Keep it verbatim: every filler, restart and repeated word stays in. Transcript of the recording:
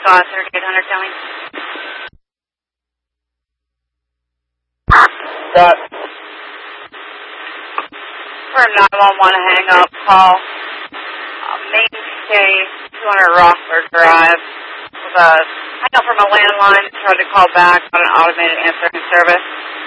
Scott, thirty-eight hundred, tell me. Scott. For nine one one, hang up, call. Uh, Mainstay, two hundred Rossford Drive. With a hang up from a landline, tried to call back on an automated answering service.